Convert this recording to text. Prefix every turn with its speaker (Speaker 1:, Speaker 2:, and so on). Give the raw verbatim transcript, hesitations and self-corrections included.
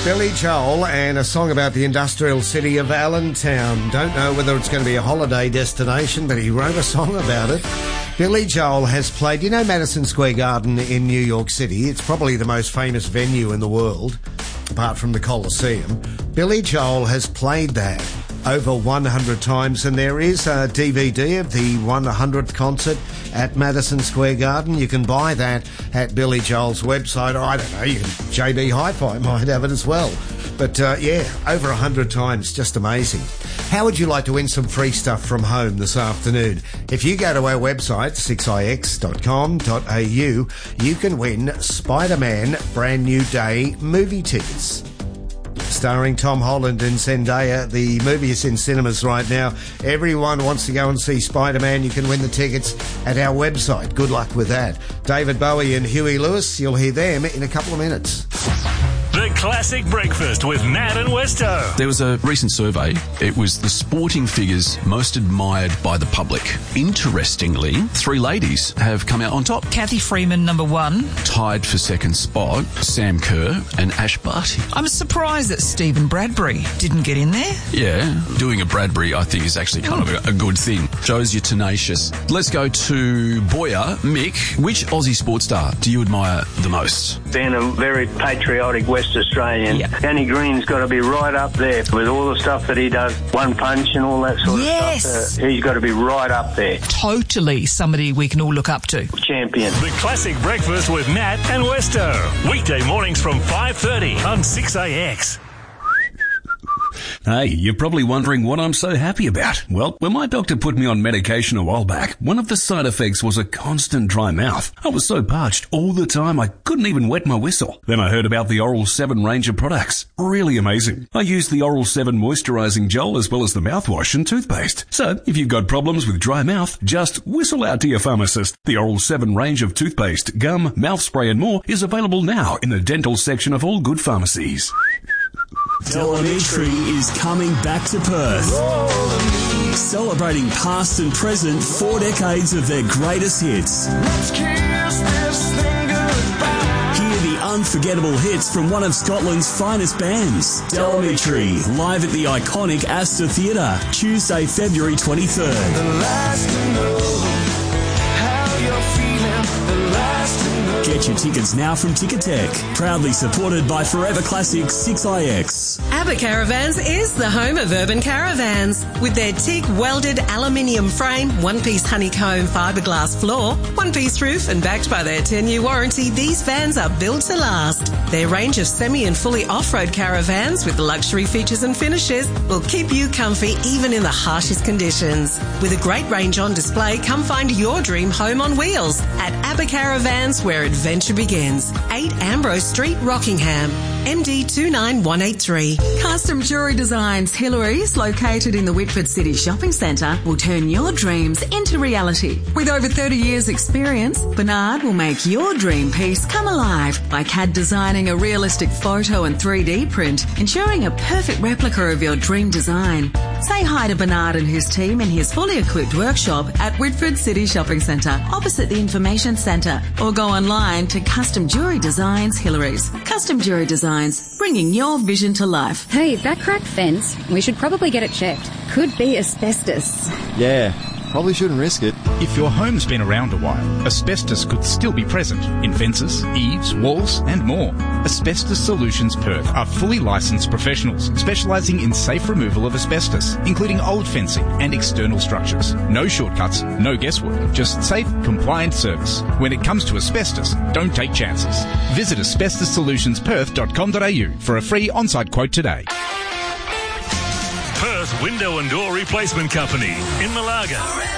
Speaker 1: Billy Joel and a song about the industrial city of Allentown. Don't know whether it's going to be a holiday destination, but he wrote a song about it. Billy Joel has played, you know, Madison Square Garden in New York City. It's probably the most famous venue in the world, apart from the Coliseum. Billy Joel has played that over one hundred times, and there is a D V D of the one hundredth concert at Madison Square Garden. You can buy that at Billy Joel's website, or I don't know, you can, J B Hi-Fi might have it as well. But uh, yeah, over one hundred times, just amazing. How would you like to win some free stuff from home this afternoon? If you go to our website, six i x dot com dot a u, you can win Spider-Man Brand New Day movie tickets. Starring Tom Holland and Zendaya. The movie is in cinemas right now. Everyone wants to go and see Spider-Man. You can win the tickets at our website. Good luck with that. David Bowie and Huey Lewis, you'll hear them in a couple of minutes.
Speaker 2: The Classic Breakfast with Matt and Westo.
Speaker 3: There was a recent survey. It was the sporting figures most admired by the public. Interestingly, three ladies have come out on top.
Speaker 4: Kathy Freeman, number one.
Speaker 3: Tied for second spot, Sam Kerr and Ash Barty.
Speaker 4: I'm surprised that Stephen Bradbury didn't get in there.
Speaker 3: Yeah, doing a Bradbury, I think, is actually kind oh. of a, a good thing. Shows you're tenacious. Let's go to Boyer. Mick, which Aussie sports star do you admire the most?
Speaker 5: Being a very patriotic West Australian,
Speaker 4: yep.
Speaker 5: Danny Green's got to be right up there with all the stuff that he does, one punch and all that sort
Speaker 4: yes.
Speaker 5: of stuff. Uh, he's got to be right up there.
Speaker 4: Totally somebody we can all look up to.
Speaker 5: Champion.
Speaker 2: The Classic Breakfast with Matt and Westo. Weekday mornings from five thirty on six A X.
Speaker 6: Hey, you're probably wondering what I'm so happy about. Well, when my doctor put me on medication a while back, one of the side effects was a constant dry mouth. I was so parched all the time I couldn't even wet my whistle. Then I heard about the Oral seven range of products. Really amazing. I used the Oral seven moisturizing gel as well as the mouthwash and toothpaste. So, if you've got problems with dry mouth, just whistle out to your pharmacist. The Oral seven range of toothpaste, gum, mouth spray and more is available now in the dental section of all good pharmacies.
Speaker 7: Telemetry is coming back to Perth, celebrating past and present four decades of their greatest hits.
Speaker 8: Let's kiss this thing goodbye.
Speaker 7: Hear the unforgettable hits from one of Scotland's finest bands. Telemetry, live at the iconic Astor Theatre, Tuesday, February twenty-third.
Speaker 8: The last to know how you're feeling, the last to know.
Speaker 7: Get your tickets now from Ticketek, proudly supported by Forever Classic six I X.
Speaker 9: ABBA Caravans is the home of urban caravans. With their teak welded aluminium frame, one-piece honeycomb fiberglass floor, one-piece roof and backed by their ten-year warranty, these vans are built to last. Their range of semi and fully off-road caravans with luxury features and finishes will keep you comfy even in the harshest conditions. With a great range on display, come find your dream home on wheels at ABBA Caravans, where adventure begins. eight Ambrose Street, Rockingham, M D two nine one eight three.
Speaker 10: Custom Jewellery Designs Hillary's, located in the Whitford City Shopping Centre, will turn your dreams into reality. With over thirty years experience, Bernard will make your dream piece come alive by C A D designing a realistic photo and three D print, ensuring a perfect replica of your dream design. Say hi to Bernard and his team in his fully equipped workshop at Whitford City Shopping Centre, opposite the Information Centre, or go online to Custom Jewellery Designs Hillary's. Custom Jewellery Designs, bringing your vision to life.
Speaker 11: Hey, that cracked fence, we should probably get it checked. Could be asbestos.
Speaker 12: Yeah, probably shouldn't risk it.
Speaker 13: If your home's been around a while, asbestos could still be present in fences, eaves, walls and more. Asbestos Solutions Perth are fully licensed professionals specialising in safe removal of asbestos, including old fencing and external structures. No shortcuts, no guesswork, just safe, compliant service. When it comes to asbestos, don't take chances. Visit asbestos solutions perth dot com dot a u for a free on-site quote today.
Speaker 2: Perth Window and Door Replacement Company in Malaga.